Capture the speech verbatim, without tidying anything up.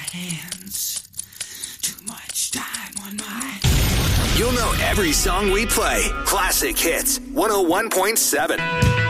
hands. Too much time on my... You'll know every song we play. Classic Hits one oh one point seven.